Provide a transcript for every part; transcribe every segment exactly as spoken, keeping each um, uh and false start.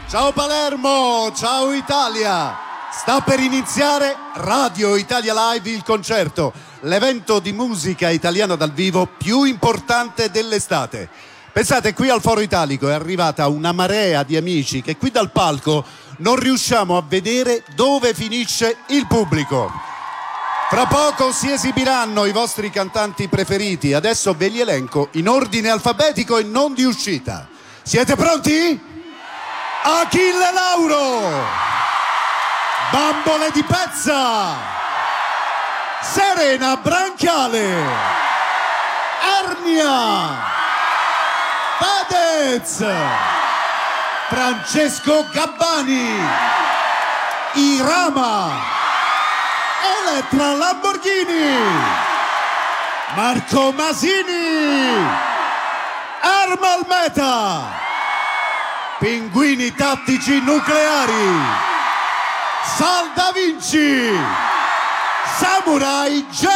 Ciao Palermo, ciao Italia! Sta per iniziare Radio Italia Live, il concerto, l'evento di musica italiana dal vivo più importante dell'estate. Pensate, qui al Foro Italico è arrivata una marea di amici che qui dal palco non riusciamo a vedere dove finisce il pubblico. Fra poco si esibiranno i vostri cantanti preferiti, adesso ve li elenco in ordine alfabetico e non di uscita. Siete pronti? Achille Lauro, Bambole di Pezza, Serena Brancale, Ernia, Fedez, Francesco Gabbani, Irama, Elettra Lamborghini, Marco Masini, Ermal Meta, Pinguini Tattici Nucleari, Sal Da Vinci, Samurai J.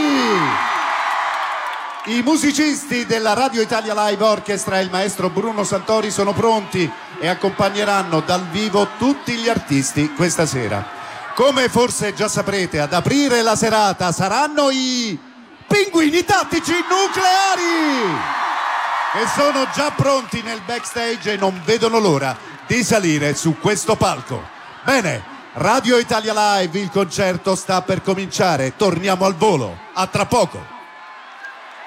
I musicisti della Radio Italia Live Orchestra e il maestro Bruno Santori sono pronti e accompagneranno dal vivo tutti gli artisti questa sera. Come forse già saprete, ad aprire la serata saranno i Pinguini Tattici Nucleari, che sono già pronti nel backstage e non vedono l'ora di salire su questo palco. Bene, Radio Italia Live, il concerto sta per cominciare, torniamo al volo, a tra poco.